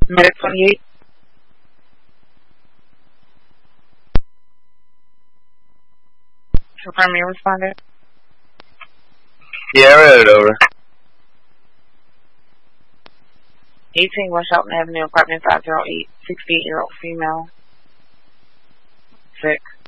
Medic 28. Confirm your responder. Yeah, I read it over. 18 West Shelton Avenue, apartment 508, 68-year-old female. 6.